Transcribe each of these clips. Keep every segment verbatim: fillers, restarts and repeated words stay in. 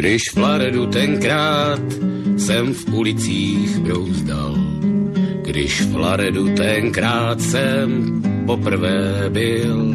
Když Flaredu tenkrát jsem v ulicích brouzdal, když Flaredu tenkrát jsem poprvé byl,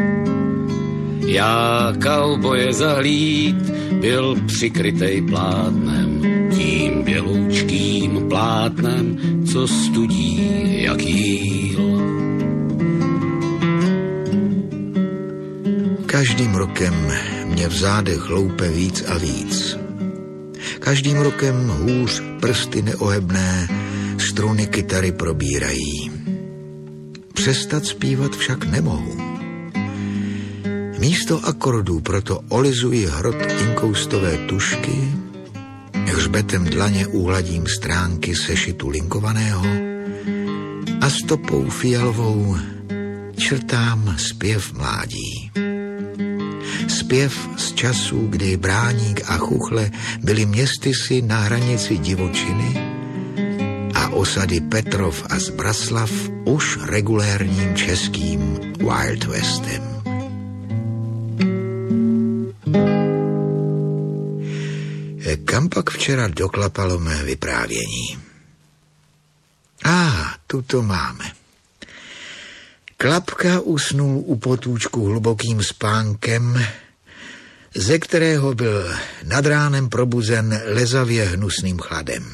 já kauboje zahlíd byl přikrytej plátnem, tím běloučkým plátnem, co studí jak jíl. Každým rokem mě v zádech hloupe víc a víc. Každým rokem hůř prsty neohebné struny kytary probírají. Přestat zpívat však nemohu. Místo akordů proto olizuji hrot inkoustové tušky, hřbetem dlaně uhladím stránky sešitu linkovaného a stopou fialovou črtám zpěv mládí. Zpěv z časů, kdy Bráník a Chuchle byly městysy na hranici divočiny a osady Petrov a Zbraslav už regulérním českým Wild Westem. Kam pak včera doklapalo mé vyprávění? A, ah, tu to máme. Klapka usnul u potůčku hlubokým spánkem, ze kterého byl nad ránem probuzen lezavě hnusným chladem.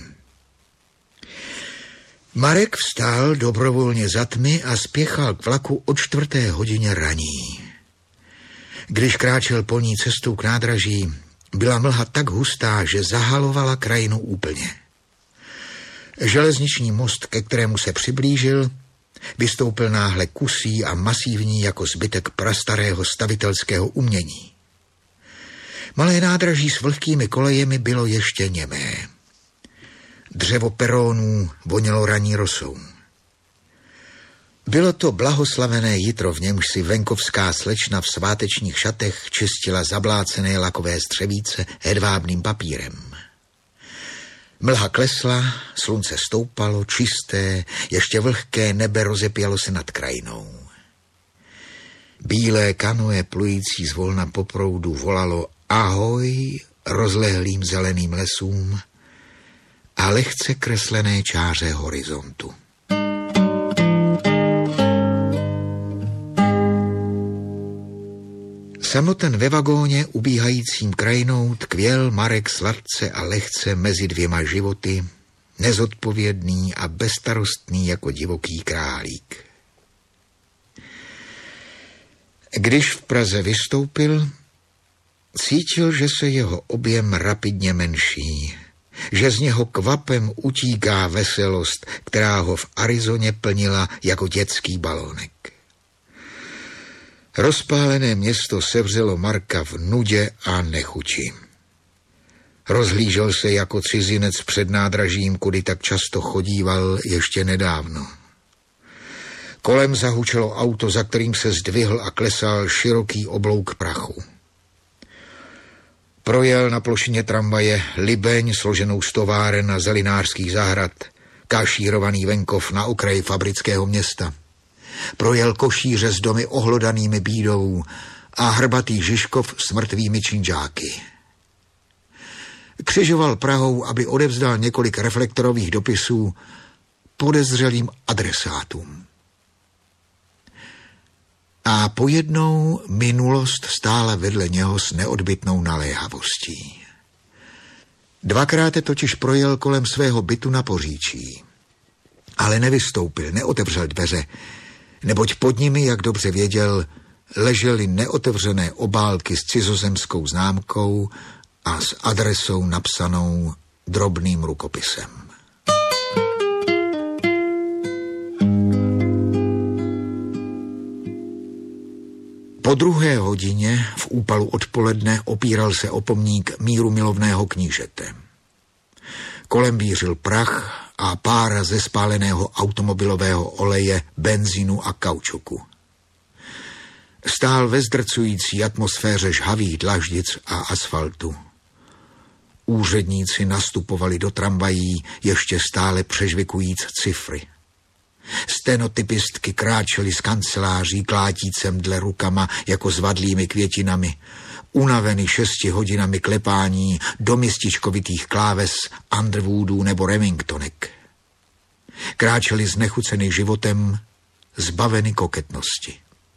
Marek vstál dobrovolně za tmy a spěchal k vlaku o čtvrté hodině raní. Když kráčel polní cestou k nádraží, byla mlha tak hustá, že zahalovala krajinu úplně. Železniční most, ke kterému se přiblížil, vystoupil náhle kusý a masívní jako zbytek prastarého stavitelského umění. Malé nádraží s vlhkými kolejemi bylo ještě němé. Dřevo perónů vonělo raní rosou. Bylo to blahoslavené jitro, v němž si venkovská slečna v svátečních šatech čistila zablácené lakové střevíce hedvábným papírem. Mlha klesla, slunce stoupalo, čisté, ještě vlhké nebe rozepělo se nad krajinou. Bílé kanoe plující zvolna po proudu volalo ahoj rozlehlým zeleným lesům a lehce kreslené čáře horizontu. Samoten ve vagóně ubíhajícím krajinou tkvěl Marek sladce a lehce mezi dvěma životy, nezodpovědný a bezstarostný jako divoký králík. Když v Praze vystoupil, cítil, že se jeho objem rapidně menší, že z něho kvapem utíká veselost, která ho v Arizoně plnila jako dětský balónek. Rozpálené město sevřelo Marka v nudě a nechuti. Rozhlížel se jako cizinec před nádražím, kudy tak často chodíval ještě nedávno. Kolem zahučelo auto, za kterým se zdvihl a klesal široký oblouk prachu. Projel na plošině tramvaje Libeň složenou z továren a zelinářských zahrad, kašírovaný venkov na okraji fabrického města. Projel košíře s domy ohlodanými bídou a hrbatý Žižkov s mrtvými činžáky. Křižoval Prahou, aby odevzdal několik reflektorových dopisů podezřelým adresátům. A pojednou minulost stála vedle něho s neodbytnou naléhavostí. Dvakrát totiž projel kolem svého bytu na Poříčí. Ale nevystoupil, neotevřel dveře, neboť pod nimi, jak dobře věděl, ležely neotevřené obálky s cizozemskou známkou a s adresou napsanou drobným rukopisem. Po druhé hodině v úpalu odpoledne opíral se o pomník mírumilovného knížete. Kolem vířil prach a pára ze spáleného automobilového oleje, benzínu a kaučuku. Stál ve zdrcující atmosféře žhavých dlaždic a asfaltu. Úředníci nastupovali do tramvají ještě stále přežvikujíc cifry. Stenotypistky kráčely z kanceláří klátícem dle rukama jako zvadlými květinami. unavený šesti hodinami klepání do městičkovitých kláves Underwoodů nebo Remingtonek. Kráčeli znechucený životem, zbaveny koketnosti.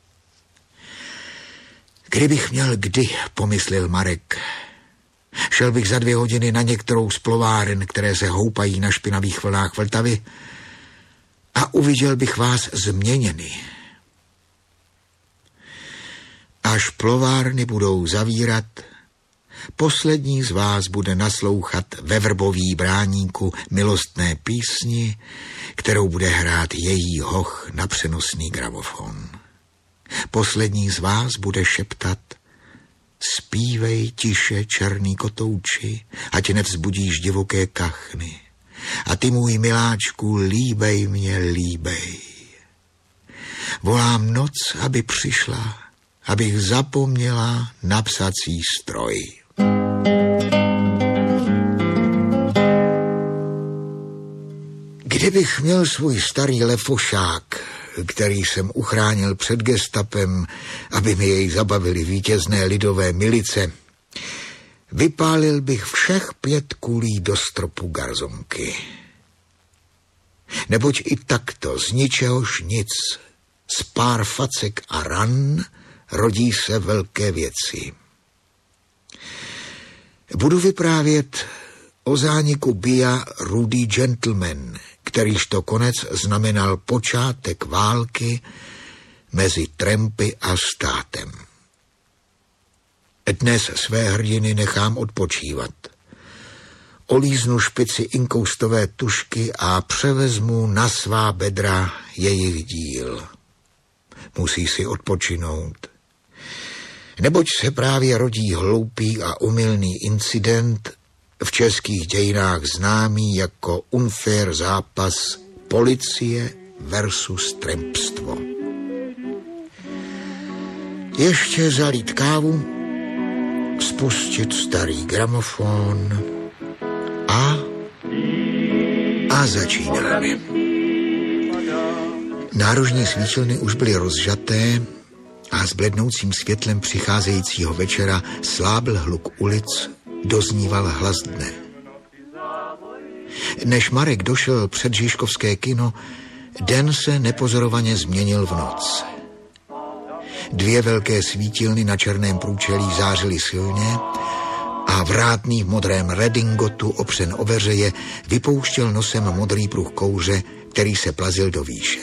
Kdybych měl kdy, pomyslel Marek, šel bych za dvě hodiny na některou z plováren, které se houpají na špinavých vlnách Vltavy, a uviděl bych vás změněny. Až plovárny budou zavírat, poslední z vás bude naslouchat ve vrbový bráníku milostné písni, kterou bude hrát její hoch na přenosný gramofon. Poslední z vás bude šeptat: zpívej tiše, černý kotouči, ať nevzbudíš divoké kachny. A ty, můj miláčku, líbej mě, líbej. Volám noc, aby přišla, abych zapomněla na psací stroj. Kdybych měl svůj starý lefošák, který jsem uchránil před gestapem, aby mi jej zabavili vítězné lidové milice, vypálil bych všech pět kulí do stropu garzonky. Neboť i takto z ničehož nic, z pár facek a ran rodí se velké věci. Budu vyprávět o zániku Bia Rudy Gentleman, kterýž to konec znamenal počátek války mezi trampy a státem. Dnes své hrdiny nechám odpočívat. Olíznu špici inkoustové tušky a převezmu na svá bedra jejich díl. Musí si odpočinout. Neboť se právě rodí hloupý a omylný incident, v českých dějinách známý jako unfair zápas policie versus trampstvo. Ještě zalít kávu, spustit starý gramofon a a začínáme. Nárožní svítilny už byly rozžaté a s blednoucím světlem přicházejícího večera slábl hluk ulic, dozníval hlas dne. Než Marek došel před Žižkovské kino, den se nepozorovaně změnil v noc. Dvě velké svítilny na černém průčelí zářily silně a vrátný v modrém redingotu opřen o veřeje vypouštěl nosem modrý pruh kouře, který se plazil do výše.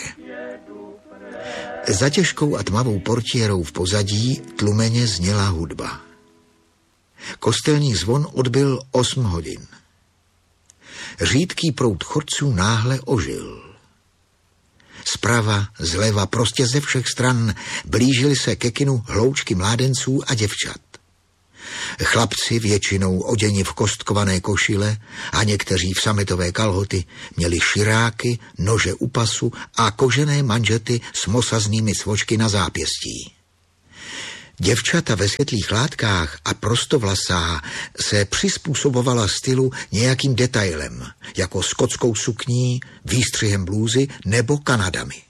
Za těžkou a tmavou portiérou v pozadí tlumeně zněla hudba. Kostelní zvon odbyl osm hodin. Řídký proud chodců náhle ožil. Zprava, zleva, prostě ze všech stran blížily se ke kinu hloučky mládenců a děvčat. Chlapci, většinou oděni v kostkované košile a někteří v sametové kalhoty, měli širáky, nože u pasu a kožené manžety s mosaznými svočky na zápěstí. Děvčata ve světlých látkách a prostovlasá se přizpůsobovala stylu nějakým detailem, jako skotskou sukní, výstřihem blůzy nebo kanadami.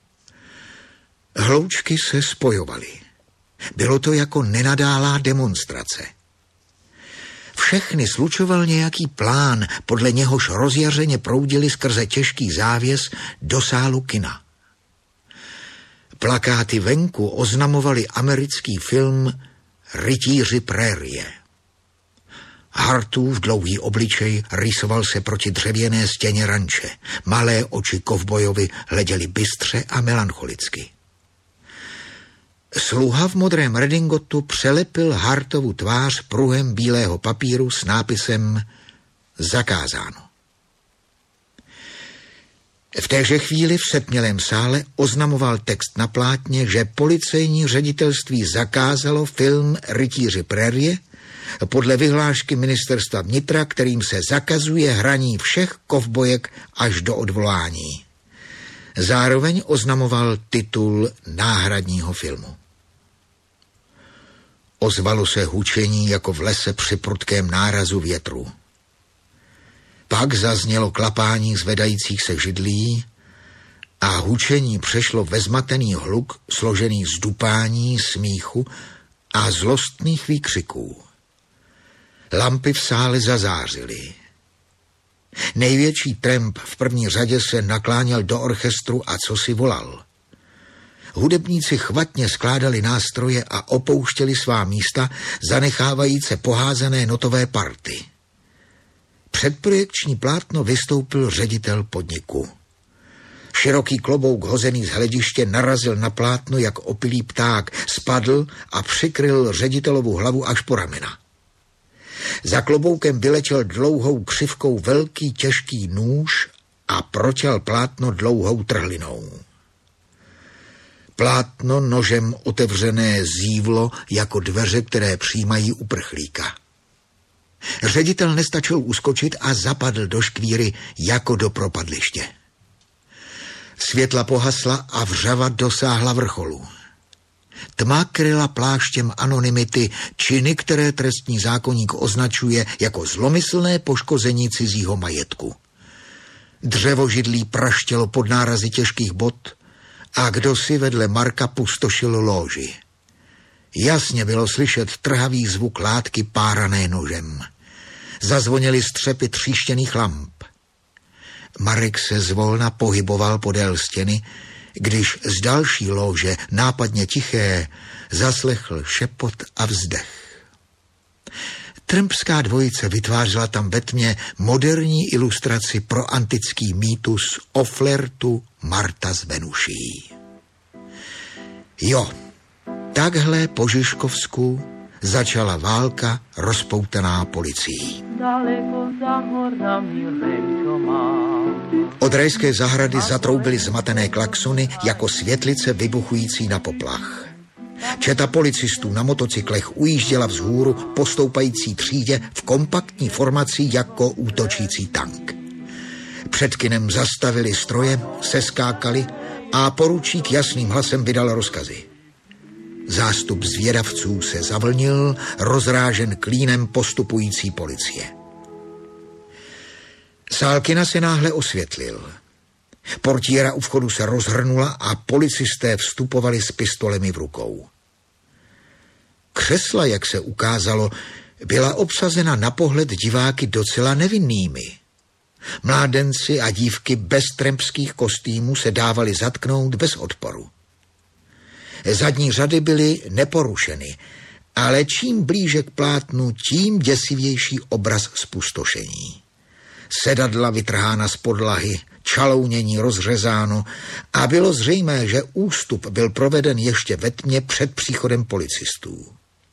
Hloučky se spojovaly. Bylo to jako nenadálá demonstrace. Všechny slučoval nějaký plán, podle něhož rozjařeně proudili skrze těžký závěs do sálu kina. Plakáty venku oznamovali americký film Rytíři prérie. Hartův dlouhý obličej rýsoval se proti dřevěné stěně ranče. Malé oči kovbojovi hleděly bystře a melancholicky. Sluha v modrém redingotu přelepil Hartovu tvář pruhem bílého papíru s nápisem Zakázáno. V téže chvíli v setmělém sále oznamoval text na plátně, že policejní ředitelství zakázalo film Rytíři prérie podle vyhlášky ministerstva vnitra, kterým se zakazuje hraní všech kovbojek až do odvolání. Zároveň oznamoval titul náhradního filmu. Ozvalo se hučení jako v lese při prudkém nárazu větru. Pak zaznělo klapání zvedajících se židlí a hučení přešlo ve zmatený hluk složený z dupání, smíchu a zlostných výkřiků. Lampy v sále zazářily. Největší tramp v první řadě se nakláněl do orchestru a co si volal. Hudebníci chvatně skládali nástroje a opouštěli svá místa, zanechávajíce poházené notové party. Před projekční plátno vystoupil ředitel podniku. Široký klobouk hozený z hlediště narazil na plátno jak opilý pták, spadl a přikryl ředitelovu hlavu až po ramena. Za kloboukem vyletěl dlouhou křivkou velký těžký nůž a protěl plátno dlouhou trhlinou. Plátno nožem otevřené zívlo jako dveře, které přijímají uprchlíka. Ředitel nestačil uskočit a zapadl do škvíry jako do propadliště. Světla pohasla a vřava dosáhla vrcholu. Tma kryla pláštěm anonymity činy, které trestní zákoník označuje jako zlomyslné poškození cizího majetku. Dřevožidlí praštělo pod nárazy těžkých bot a kdosi vedle Marka pustošil lóži. Jasně bylo slyšet trhavý zvuk látky párané nožem. Zazvonily střepy tříštěných lamp. Marek se zvolna pohyboval podél stěny, když z další lóže, nápadně tiché, zaslechl šepot a vzdech. Trampská dvojice vytvářela tam ve tmě moderní ilustraci pro antický mýtus o flirtu Marta s Venuší. Jo, takhle po Žižkovsku začala válka rozpoutaná policií. Daleko za horami od rajské zahrady zatroubily zmatené klaxony jako světlice vybuchující na poplach. Četa policistů na motocyklech ujížděla vzhůru po stoupající třídě v kompaktní formaci jako útočící tank. Před kinem zastavili stroje, seskákali a poručík jasným hlasem vydal rozkazy. Zástup zvědavců se zavlnil, rozrážen klínem postupující policie. Sál kina se náhle osvětlil. Portiéra u vchodu se rozhrnula a policisté vstupovali s pistolemi v rukou. Křesla, jak se ukázalo, byla obsazena na pohled diváky docela nevinnými. Mládenci a dívky bez trampských kostýmů se dávali zatknout bez odporu. Zadní řady byly neporušeny, ale čím blíže k plátnu, tím děsivější obraz zpustošení. Sedadla vytrhána z podlahy, čalounění rozřezáno a bylo zřejmé, že ústup byl proveden ještě ve tmě před příchodem policistů.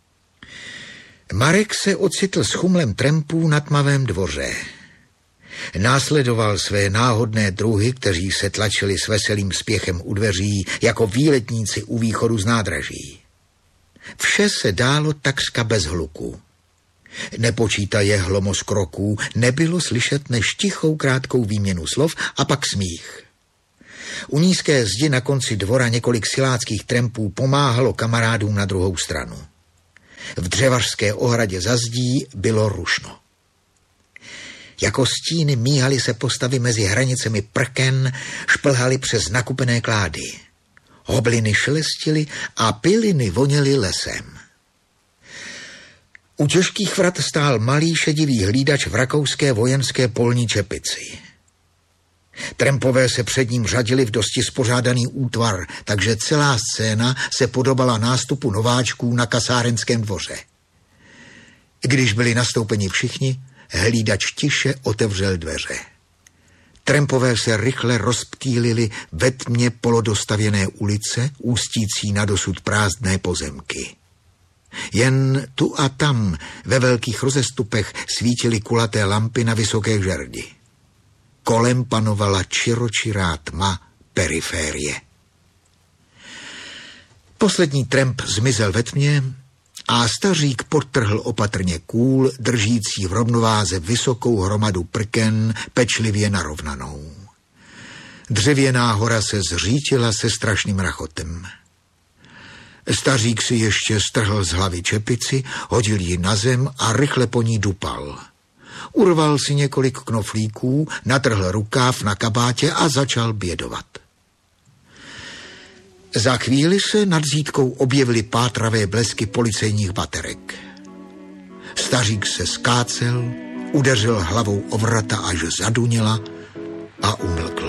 Marek se ocitl s chumlem trampů na tmavém dvoře. Následoval své náhodné druhy, kteří se tlačili s veselým spěchem u dveří jako výletníci u východu z nádraží. Vše se dálo takřka bez hluku. Nepočítaje hlomos kroků, nebylo slyšet než tichou krátkou výměnu slov a pak smích. U nízké zdi na konci dvora několik siláckých trampů pomáhalo kamarádům na druhou stranu. V dřevařské ohradě za zdí bylo rušno. Jako stíny míhaly se postavy mezi hranicemi prken, šplhaly přes nakupené klády. Hobliny šelestily a piliny voněly lesem. U těžkých vrat stál malý šedivý hlídač v rakouské vojenské polní čepici. Trampové se před ním řadili v dosti spořádaný útvar, takže celá scéna se podobala nástupu nováčků na kasárenském dvoře. Když byli nastoupeni všichni, hlídač tiše otevřel dveře. Trampové se rychle rozptýlili ve tmě polodostavěné ulice, ústící na dosud prázdné pozemky. Jen tu a tam ve velkých rozestupech svítily kulaté lampy na vysoké žerdi. Kolem panovala čiročirá tma periférie. Poslední tramp zmizel ve tmě a stařík podtrhl opatrně kůl, držící v rovnováze vysokou hromadu prken pečlivě narovnanou. Dřevěná hora se zřítila se strašným rachotem. Stařík si ještě strhl z hlavy čepici, hodil ji na zem a rychle po ní dupal. Urval si několik knoflíků, natrhl rukáv na kabátě a začal bědovat. Za chvíli se nad zítkou objevily pátravé blesky policejních baterek. Stařík se skácel, udeřil hlavou o vrata, až zaduněla a umlkl.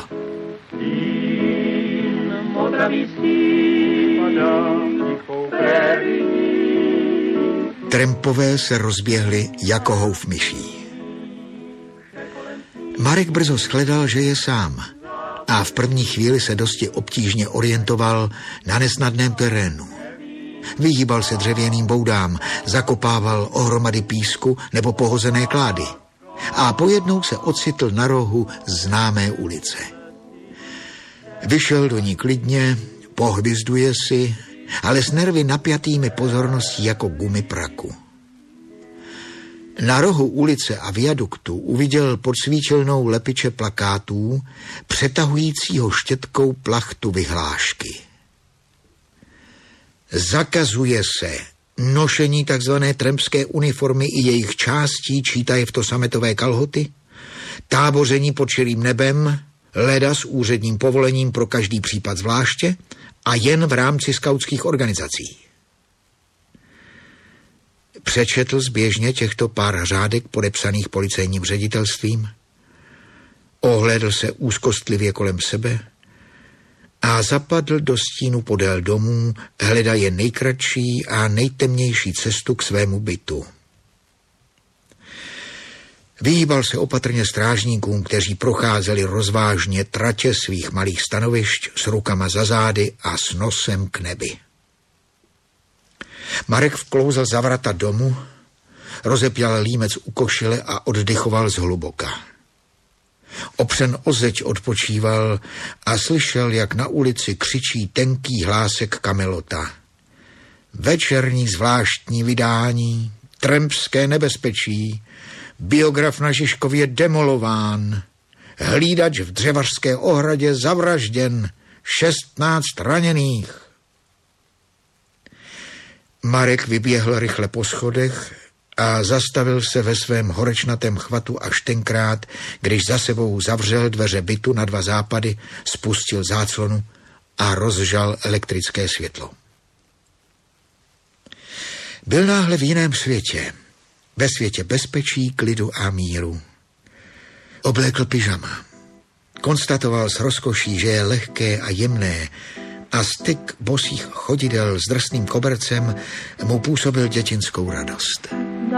Trampové se rozběhli jako houf myší. Marek brzo shledal, že je sám a v první chvíli se dosti obtížně orientoval na nesnadném terénu. Vyhýbal se dřevěným boudám, zakopával ohromady písku nebo pohozené klády a pojednou se ocitl na rohu známé ulice. Vyšel do ní klidně, pohvizduje si, ale s nervy napjatými pozorností jako gumy praku. Na rohu ulice a viaduktu uviděl pod svítilnou lepiče plakátů přetahujícího štětkou plachtu vyhlášky. Zakazuje se nošení takzvané trampské uniformy i jejich částí, čítaje v to sametové kalhoty, táboření pod širým nebem, leda s úředním povolením pro každý případ zvláště a jen v rámci skautských organizací. Přečetl zběžně těchto pár řádek podepsaných policejním ředitelstvím, ohlédl se úzkostlivě kolem sebe a zapadl do stínu podél domů, hledaje nejkratší a nejtemnější cestu k svému bytu. Vyhýbal se opatrně strážníkům, kteří procházeli rozvážně tratě svých malých stanovišť s rukama za zády a s nosem k nebi. Marek vklouzl za vrata domu, rozepěl límec u košile a oddychoval zhluboka. Opřen o zeď odpočíval a slyšel, jak na ulici křičí tenký hlásek Kamelota. Večerní zvláštní vydání, trampské nebezpečí, biograf na Žižkově demolován, hlídač v dřevařské ohradě zavražděn, šestnáct raněných. Marek vyběhl rychle po schodech a zastavil se ve svém horečnatém chvatu až tenkrát, když za sebou zavřel dveře bytu na dva západy, spustil záclonu a rozžal elektrické světlo. Byl náhle v jiném světě, ve světě bezpečí, klidu a míru. Oblékl pyžama. Konstatoval s rozkoší, že je lehké a jemné, a styk bosých chodidel s drsným kobercem mu působil dětinskou radost.